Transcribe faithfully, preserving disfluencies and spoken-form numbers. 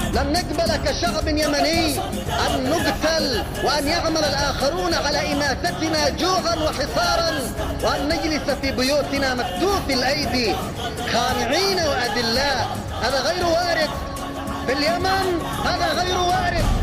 لن نقبل كشعب يمني أن نقتل وأن يعمل الآخرون على إماتتنا جوعا وحصارا، وأن نجلس في بيوتنا مكتوف الأيدي خانعين وأذلاء. هذا غير وارد في اليمن، هذا غير وارد.